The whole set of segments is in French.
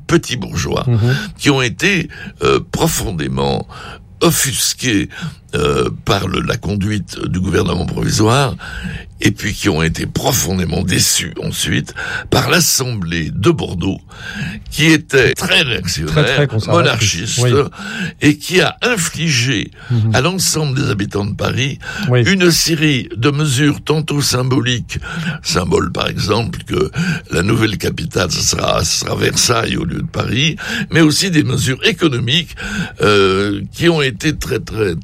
petits bourgeois, qui ont été profondément offusqués par la conduite du gouvernement provisoire, et puis qui ont été profondément déçus ensuite par l'Assemblée de Bordeaux, qui était très réactionnaire, très monarchiste, et qui a infligé à l'ensemble des habitants de Paris une série de mesures tantôt symboliques, symbole par exemple que la nouvelle capitale ce sera Versailles au lieu de Paris, mais aussi des mesures économiques qui ont été très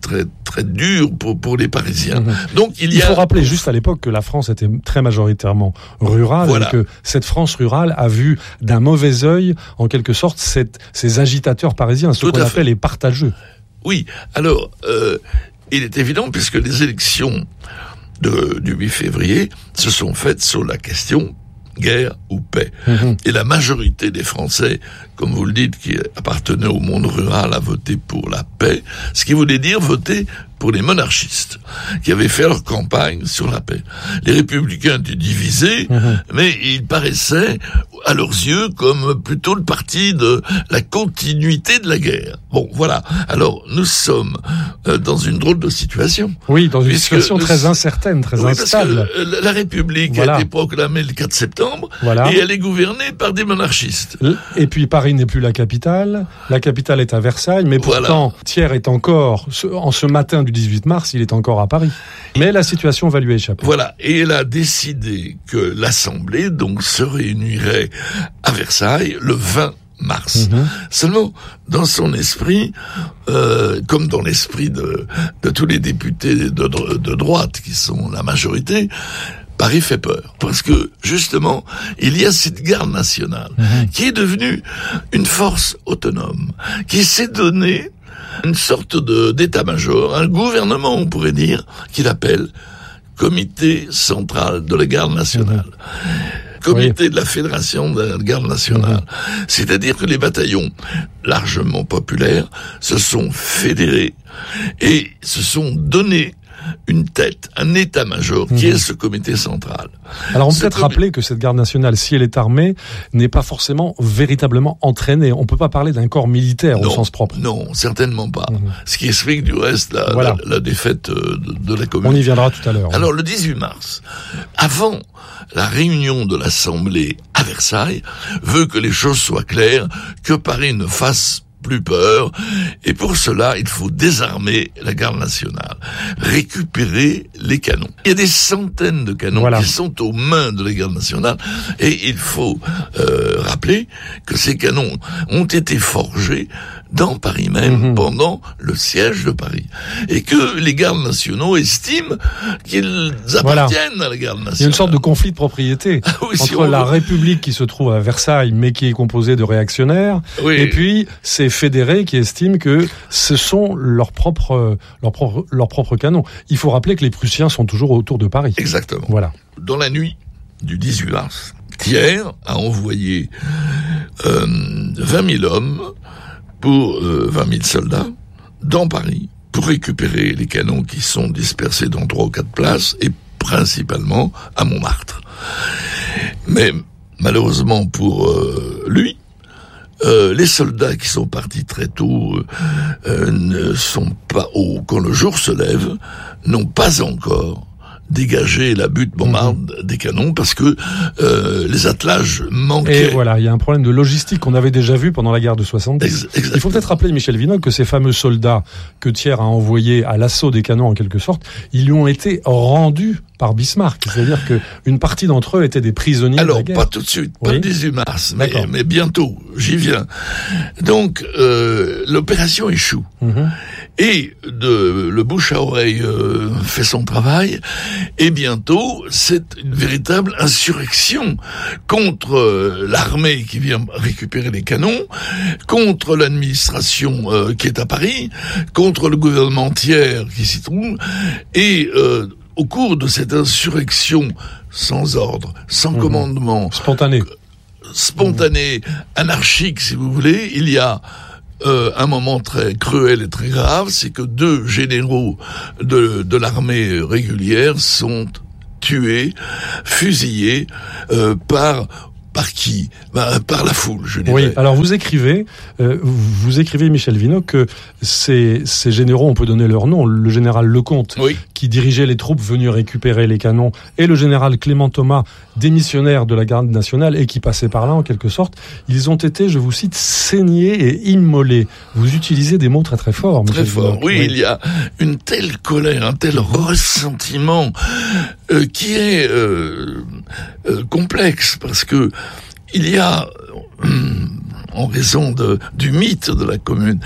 dures pour les Parisiens. Donc il faut rappeler juste à l'époque que la France était très majoritairement rurale, et que cette France rurale a vu d'un mauvais œil, en quelque sorte, ces agitateurs parisiens, ce qu'on appelle les partageux. Oui, alors, il est évident, puisque les élections du 8 février se sont faites sur la question guerre ou paix. Et la majorité des Français, comme vous le dites, qui appartenaient au monde rural, a voté pour la paix, ce qui voulait dire voter pour les monarchistes, qui avaient fait leur campagne sur la paix. Les républicains étaient divisés, mais ils paraissaient, à leurs yeux, comme plutôt le parti de la continuité de la guerre. Bon, voilà. Alors, nous sommes dans une drôle de situation. Oui, dans une situation très incertaine, très instable. Parce que la République a été proclamée le 4 septembre, et elle est gouvernée par des monarchistes. Et puis, Paris n'est plus la capitale est à Versailles, mais pourtant, Thiers est encore, en ce matin du 18 mars, il est encore à Paris. Mais la situation va lui échapper. Voilà, et elle a décidé que l'Assemblée, donc, se réunirait à Versailles le 20 mars. Seulement, dans son esprit, comme dans l'esprit de tous les députés de droite, qui sont la majorité, Paris fait peur. Parce que, justement, il y a cette garde nationale qui est devenue une force autonome, qui s'est donnée une sorte d'état-major, un gouvernement, on pourrait dire, qu'il appelle Comité central de la garde nationale. Comité de la Fédération de la garde nationale. C'est-à-dire que les bataillons largement populaires se sont fédérés et se sont donnés une tête, un état-major, qui est ce comité central. Alors on peut peut-être rappeler que cette garde nationale, si elle est armée, n'est pas forcément véritablement entraînée. On ne peut pas parler d'un corps militaire au sens propre. Non, certainement pas. Ce qui explique du reste la défaite de la Commune. On y viendra tout à l'heure. Alors le 18 mars, avant la réunion de l'Assemblée à Versailles, veut que les choses soient claires, que Paris ne fasse plus peur, et pour cela, il faut désarmer la garde nationale, récupérer les canons. Il y a des centaines de canons qui sont aux mains de la garde nationale, et il faut rappeler que ces canons ont été forgés dans Paris même, pendant le siège de Paris. Et que les gardes nationaux estiment qu'ils appartiennent à la garde nationale. Il y a une sorte de conflit de propriété entre la République qui se trouve à Versailles, mais qui est composée de réactionnaires, et puis ces fédérés qui estiment que ce sont leurs propres canons. Il faut rappeler que les Prussiens sont toujours autour de Paris. Exactement. Voilà. Dans la nuit du 18 mars, Thiers a envoyé 20 000 hommes pour 20 000 soldats dans Paris pour récupérer les canons qui sont dispersés dans 3 ou 4 places et principalement à Montmartre. Mais malheureusement pour lui, les soldats qui sont partis très tôt ne sont pas, quand le jour se lève, n'ont pas encore dégager la butte bombarde des canons parce que les attelages manquaient. Et voilà, il y a un problème de logistique qu'on avait déjà vu pendant la guerre de 70. Il faut peut-être rappeler, Michel Vinocq, que ces fameux soldats que Thiers a envoyés à l'assaut des canons en quelque sorte, ils lui ont été rendus par Bismarck. C'est-à-dire qu'une partie d'entre eux étaient des prisonniers de la guerre. Alors, pas tout de suite, pas le 18 mars, mais bientôt, j'y viens. Donc, l'opération échoue. Et le bouche à oreille fait son travail, et bientôt, c'est une véritable insurrection contre l'armée qui vient récupérer les canons, contre l'administration qui est à Paris, contre le gouvernement Thiers qui s'y trouve, et au cours de cette insurrection sans ordre, sans commandement, spontanée, anarchique si vous voulez, il y a un moment très cruel et très grave, c'est que 2 généraux de l'armée régulière sont tués, fusillés par par qui? Par la foule, je dirais. Oui, alors vous écrivez, Michel Vinocq, que ces généraux, on peut donner leur nom, le général Lecomte, qui dirigeait les troupes venues récupérer les canons, et le général Clément Thomas, démissionnaire de la garde nationale, et qui passait par là en quelque sorte, ils ont été, je vous cite, saignés et immolés. Vous utilisez des mots très très forts, Michel Vinocq. Oui, il y a une telle colère, un tel ressentiment qui est complexe, parce que il y a en raison du mythe de la commune.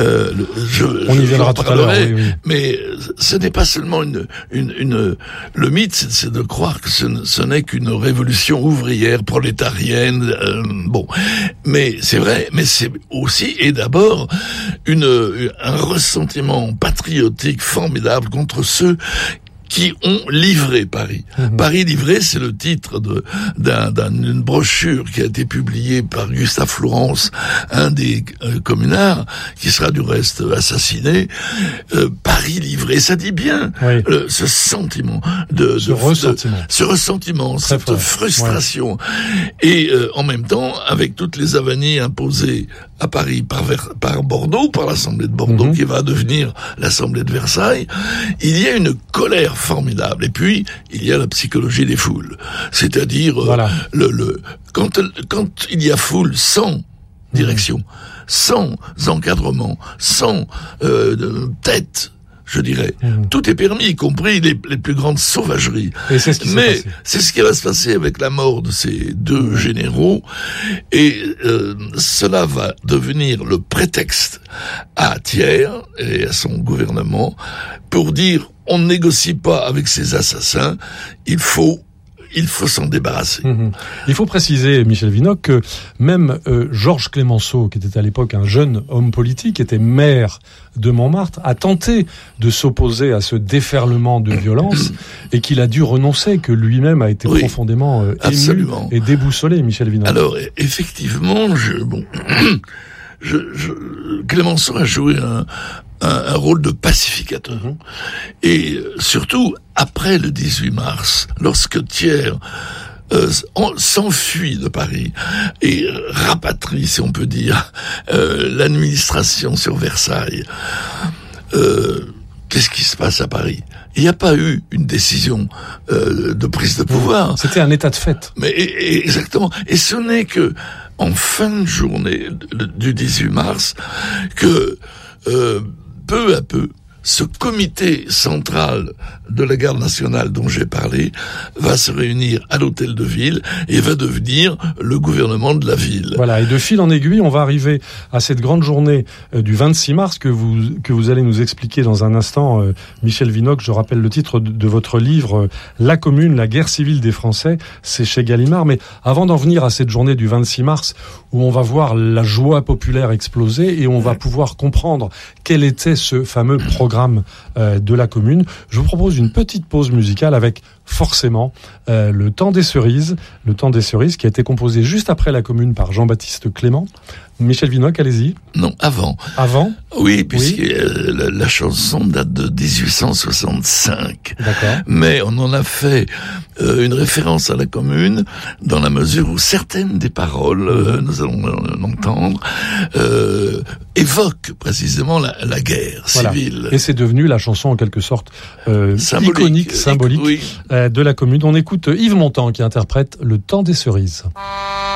On y viendra tout à l'heure. Oui. Mais ce n'est pas seulement le mythe, c'est de croire que ce n'est qu'une révolution ouvrière prolétarienne. Mais c'est vrai, mais c'est aussi et d'abord un ressentiment patriotique formidable contre ceux qui ont livré Paris. Paris livré, c'est le titre d'une brochure qui a été publiée par Gustave Flourens, un des communards, qui sera du reste assassiné. Paris livré, ça dit bien ce sentiment ce ressentiment, cette frustration. Et en même temps, avec toutes les avanies imposées à Paris par Bordeaux, par l'Assemblée de Bordeaux, qui va devenir l'Assemblée de Versailles, il y a une colère formidable. Et puis, il y a la psychologie des foules. C'est-à-dire, quand il y a foule sans direction, sans encadrement, sans tête, je dirais. Tout est permis, y compris les plus grandes sauvageries. Et c'est ce qui Mais c'est ce qui va se passer avec la mort de ces deux généraux. Et cela va devenir le prétexte à Thiers et à son gouvernement pour dire on ne négocie pas avec ces assassins, il faut s'en débarrasser. Il faut préciser, Michel Vinocq, que même Georges Clemenceau, qui était à l'époque un jeune homme politique, était maire de Montmartre, a tenté de s'opposer à ce déferlement de violence et qu'il a dû renoncer, que lui-même a été profondément ému et déboussolé, Michel Vinocq. Alors, effectivement, Clemenceau a joué un rôle de pacificateur. Et surtout, après le 18 mars, lorsque Thiers s'enfuit de Paris et rapatrie, si on peut dire, l'administration sur Versailles, qu'est-ce qui se passe à Paris? Il n'y a pas eu une décision de prise de pouvoir. C'était un état de fait. Mais exactement. Et ce n'est que en fin de journée du 18 mars que peu à peu, ce comité central de la garde nationale dont j'ai parlé va se réunir à l'hôtel de ville et va devenir le gouvernement de la ville. Voilà, et de fil en aiguille, on va arriver à cette grande journée du 26 mars que vous allez nous expliquer dans un instant, Michel Vinocq. Je rappelle le titre de votre livre, La Commune, la guerre civile des Français, c'est chez Gallimard. Mais avant d'en venir à cette journée du 26 mars, où on va voir la joie populaire exploser et on va pouvoir comprendre quel était ce fameux programme de la Commune, je vous propose une petite pause musicale avec forcément le Temps des Cerises qui a été composé juste après la Commune par Jean-Baptiste Clément. Michel Vinocq, allez-y. Non, avant. Avant ? Oui, puisque la chanson date de 1865. D'accord. Mais on en a fait une référence à la Commune dans la mesure où certaines des paroles, nous allons l'entendre, évoquent précisément la guerre civile. Et c'est devenu la chanson en quelque sorte symbolique oui. De la Commune. On écoute Yves Montand qui interprète Le Temps des Cerises.